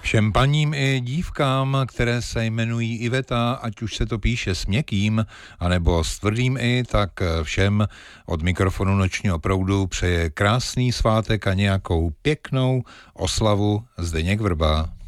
Všem paním i dívkám, které se jmenují Iveta, ať už se to píše s měkkým, anebo s tvrdým i, tak všem od mikrofonu Nočního proudu přeje krásný svátek a nějakou pěknou oslavu Zdeněk Vrba.